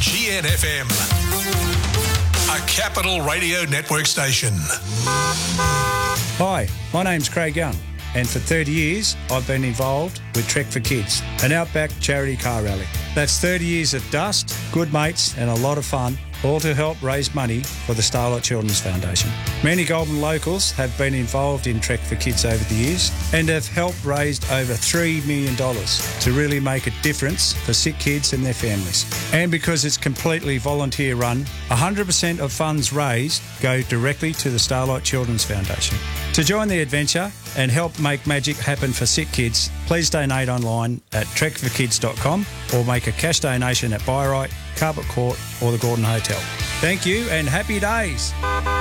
GNFM, a Capital Radio Network station. Hi, my name's Craig Young, and for 30 years I've been involved with Trek for Kids, an outback charity car rally. That's 30 years of dust, good mates and a lot of fun, all to help raise money for the Starlight Children's Foundation. Many Goulburn locals have been involved in Trek for Kids over the years and have helped raise over $3 million to really make a difference for sick kids and their families. And because it's completely volunteer run, 100% of funds raised go directly to the Starlight Children's Foundation. To join the adventure and help make magic happen for sick kids, please donate online at trekforkids.com or make a cash donation at Byrite, Carpet Court or the Gordon Hotel. Thank you and happy days.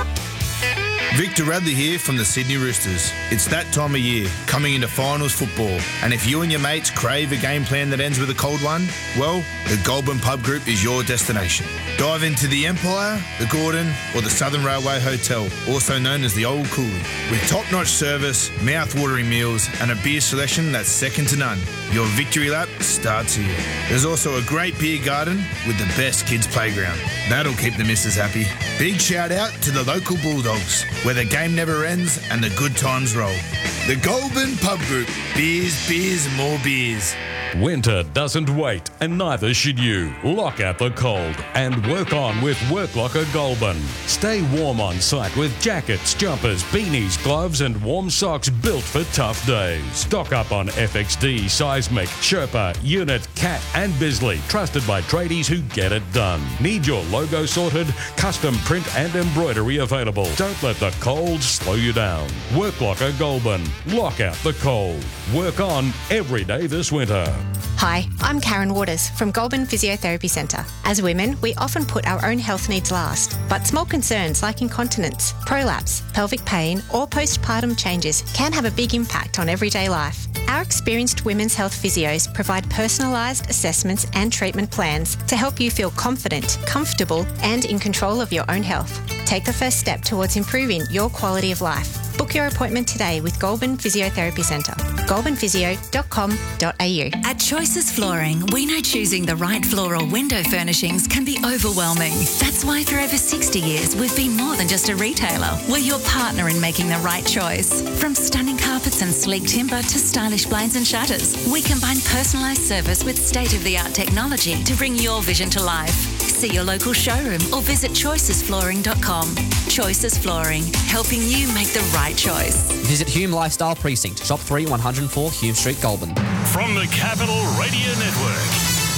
Victor Radley here from the Sydney Roosters. It's that time of year, coming into finals football, and if you and your mates crave a game plan that ends with a cold one, well, the Goulburn Pub Group is your destination. Dive into the Empire, the Gordon, or the Southern Railway Hotel, also known as the Old Coolie, with top-notch service, mouth-watering meals, and a beer selection that's second to none. Your victory lap starts here. There's also a great beer garden with the best kids' playground. That'll keep the missus happy. Big shout out to the local Bulldogs, where the game never ends and the good times roll. The Goulburn Pub Group. Beers, beers, and more beers. Winter doesn't wait, and neither should you. Lock out the cold and work on with Worklocker Goulburn. Stay warm on site with jackets, jumpers, beanies, gloves and warm socks built for tough days. Stock up on FXD, Seismic, Sherpa, Unit, Cat and Bisley, trusted by tradies who get it done. Need your logo sorted? Custom print and embroidery available. Don't let the cold slow you down. Worklocker Goulburn. Lock out the cold. Work on every day this winter. Hi, I'm Karen Waters from Goulburn Physiotherapy Centre. As women, we often put our own health needs last, but small concerns like incontinence, prolapse, pelvic pain or postpartum changes can have a big impact on everyday life. Our experienced women's health physios provide personalised assessments and treatment plans to help you feel confident, comfortable and in control of your own health. Take the first step towards improving your quality of life. Book your appointment today with Goulburn Physiotherapy Centre. goulburnphysio.com.au. At Choices Flooring, we know choosing the right floral window furnishings can be overwhelming. That's why for over 60 years, we've been more than just a retailer. We're your partner in making the right choice. From stunning carpets and sleek timber to stylish blinds and shutters, we combine personalised service with state-of-the-art technology to bring your vision to life. See your local showroom or visit choicesflooring.com. Choices Flooring, helping you make the right choice. Visit Hume Lifestyle Precinct, Shop 3, 104 Hume Street, Goulburn. From the Capital Radio Network,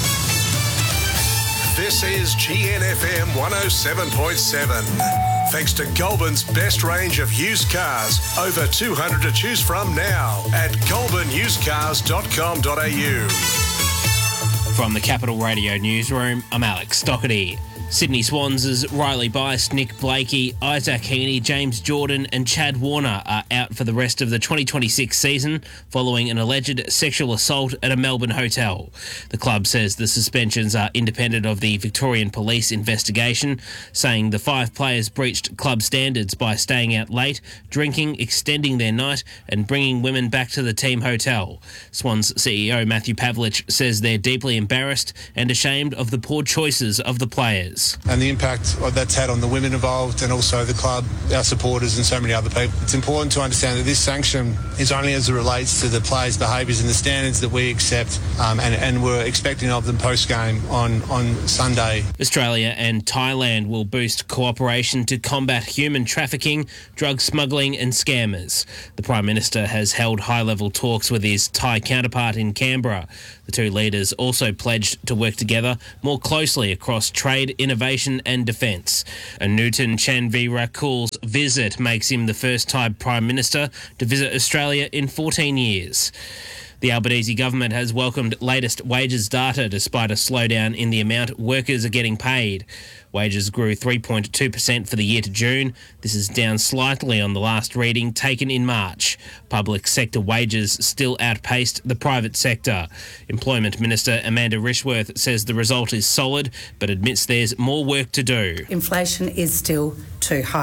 this is GNFM 107.7. Thanks to Goulburn's best range of used cars, over 200 to choose from now at goulburnusedcars.com.au. From the Capital Radio Newsroom, I'm Alex Stockerty. Sydney Swans' Riley Bice, Nick Blakey, Isaac Heaney, James Jordan and Chad Warner are out for the rest of the 2026 season following an alleged sexual assault at a Melbourne hotel. The club says the suspensions are independent of the Victorian Police investigation, saying the 5 players breached club standards by staying out late, drinking, extending their night and bringing women back to the team hotel. Swans CEO Matthew Pavlich says they're deeply embarrassed and ashamed of the poor choices of the players. And the impact that's had on the women involved and also the club, our supporters and so many other people. It's important to understand that this sanction is only as it relates to the players' behaviours and the standards that we accept and we're expecting of them post-game on Sunday. Australia and Thailand will boost cooperation to combat human trafficking, drug smuggling and scammers. The Prime Minister has held high-level talks with his Thai counterpart in Canberra. The two leaders also pledged to work together more closely across trade, innovation and defence. Anutin Chanvirakul's visit makes him the first Thai Prime Minister to visit Australia in 14 years. The Albanese government has welcomed latest wages data despite a slowdown in the amount workers are getting paid. Wages grew 3.2% for the year to June. This is down slightly on the last reading taken in March. Public sector wages still outpaced the private sector. Employment Minister Amanda Rishworth says the result is solid, but admits there's more work to do. Inflation is still too high.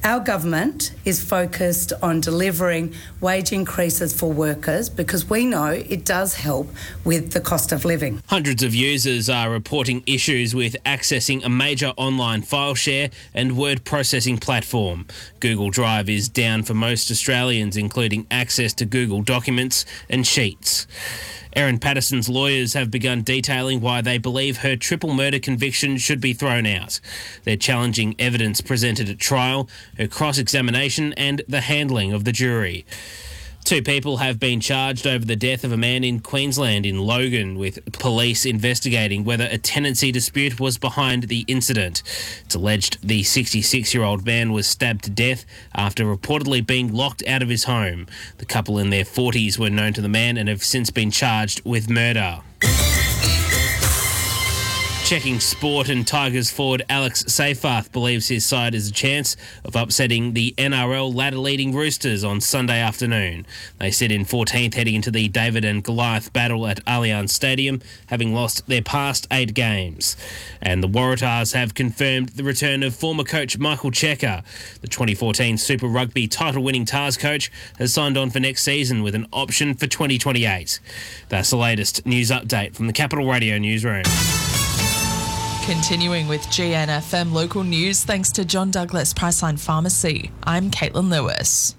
Our government is focused on delivering wage increases for workers because we know it does help with the cost of living. Hundreds of users are reporting issues with accessing a major online file share and word processing platform. Google Drive is down for most Australians, including access to Google Documents and Sheets. Erin Patterson's lawyers have begun detailing why they believe her triple murder conviction should be thrown out. They're challenging evidence presented at trial, her cross-examination and the handling of the jury. 2 people have been charged over the death of a man in Queensland in Logan, with police investigating whether a tenancy dispute was behind the incident. It's alleged the 66-year-old man was stabbed to death after reportedly being locked out of his home. The couple in their 40s were known to the man and have since been charged with murder. Checking sport, and Tigers forward Alex Seyfarth believes his side has a chance of upsetting the NRL ladder-leading Roosters on Sunday afternoon. They sit in 14th heading into the David and Goliath battle at Allianz Stadium, having lost their past 8 games. And the Waratahs have confirmed the return of former coach Michael Cheika. The 2014 Super Rugby title-winning Tars coach has signed on for next season with an option for 2028. That's the latest news update from the Capital Radio newsroom. Continuing with GNFM local news, thanks to John Douglas Priceline Pharmacy. I'm Caitlin Lewis.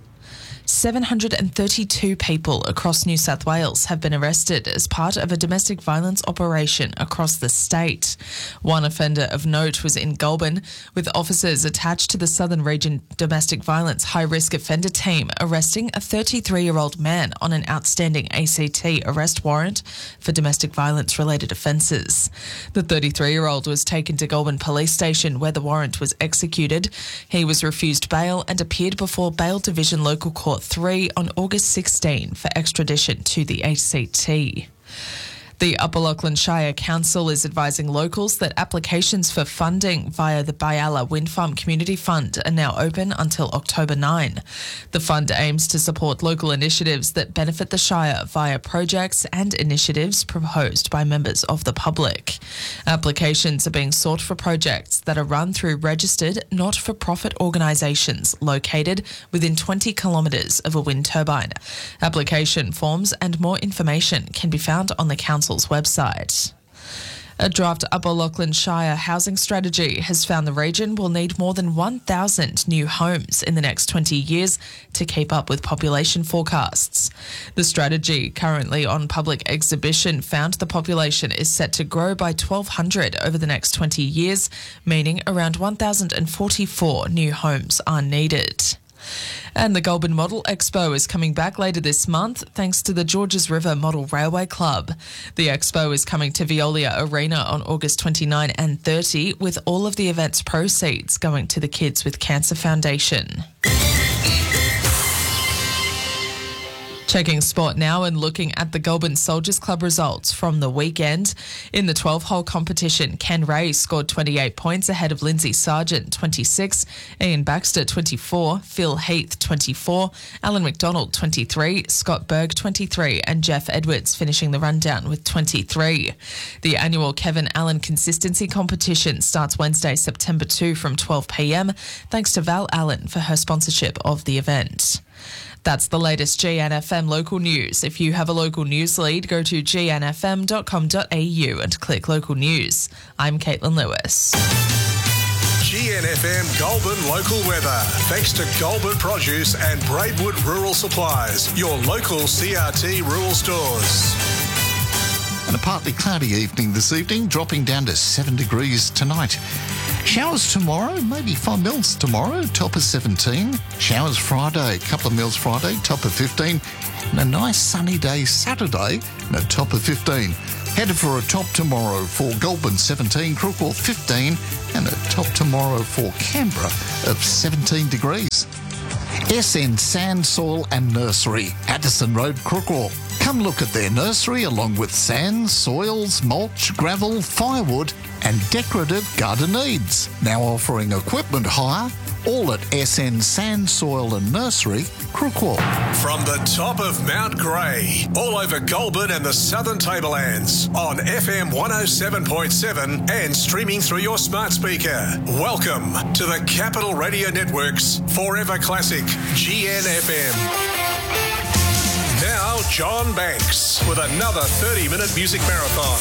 732 people across New South Wales have been arrested as part of a domestic violence operation across the state. One offender of note was in Goulburn, with officers attached to the Southern Region Domestic Violence High-Risk Offender Team arresting a 33-year-old man on an outstanding ACT arrest warrant for domestic violence-related offences. The 33-year-old was taken to Goulburn Police Station where the warrant was executed. He was refused bail and appeared before Bail Division Local Court 3 on August 16 for extradition to the ACT. The Upper Lachlan Shire Council is advising locals that applications for funding via the Byalla Wind Farm Community Fund are now open until October 9. The fund aims to support local initiatives that benefit the Shire via projects and initiatives proposed by members of the public. Applications are being sought for projects that are run through registered not-for-profit organisations located within 20 kilometres of a wind turbine. Application forms and more information can be found on the Council's website. A draft Upper Lachlan Shire housing strategy has found the region will need more than 1,000 new homes in the next 20 years to keep up with population forecasts. The strategy, currently on public exhibition, found the population is set to grow by 1,200 over the next 20 years, meaning around 1,044 new homes are needed. And the Goulburn Model Expo is coming back later this month thanks to the Georges River Model Railway Club. The expo is coming to Veolia Arena on August 29 and 30, with all of the event's proceeds going to the Kids with Cancer Foundation. Checking sport now and looking at the Goulburn Soldiers Club results from the weekend. In the 12-hole competition, Ken Ray scored 28 points ahead of Lindsay Sargent, 26, Ian Baxter, 24, Phil Heath, 24, Alan McDonald, 23, Scott Berg, 23, and Jeff Edwards finishing the rundown with 23. The annual Kevin Allen Consistency Competition starts Wednesday, September 2 from 12 p.m, thanks to Val Allen for her sponsorship of the event. That's the latest GNFM local news. If you have a local news lead, go to gnfm.com.au and click local news. I'm Caitlin Lewis. GNFM Goulburn local weather. Thanks to Goulburn Produce and Braidwood Rural Supplies, your local CRT rural stores. And a partly cloudy evening this evening, dropping down to 7 degrees tonight. Showers tomorrow, maybe 5 mils tomorrow, top of 17. Showers Friday, a couple of mils Friday, top of 15. And a nice sunny day Saturday, and a top of 15. Headed for a top tomorrow for Goulburn 17, Crookwell 15, and a top tomorrow for Canberra of 17 degrees. SN Sand, Soil and Nursery, Addison Road, Crookwell. Come look at their nursery along with sand, soils, mulch, gravel, firewood and decorative garden needs. Now offering equipment hire all at SN Sand, Soil and Nursery, Crookwell. From the top of Mount Grey, all over Goulburn and the Southern Tablelands, on FM 107.7 and streaming through your smart speaker. Welcome to the Capital Radio Network's Forever Classic, GNFM. Now, John Banks with another 30-minute music marathon.